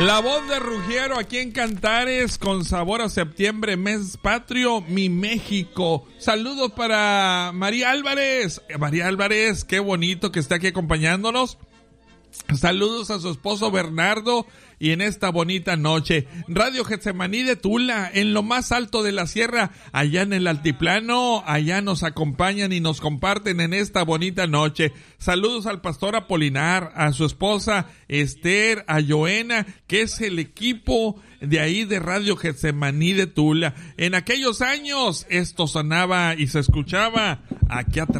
La voz de Ruggiero aquí en Cantares, con sabor a septiembre, mes patrio, mi México. Saludos para María Álvarez. María Álvarez, qué bonito que está aquí acompañándonos. Saludos a su esposo Bernardo y en esta bonita noche. Radio Getsemaní de Tula, en lo más alto de la sierra, allá en el altiplano, allá nos acompañan y nos comparten en esta bonita noche. Saludos al pastor Apolinar, a su esposa Esther, a Joena, que es el equipo de ahí de Radio Getsemaní de Tula. En aquellos años esto sonaba y se escuchaba aquí atrás.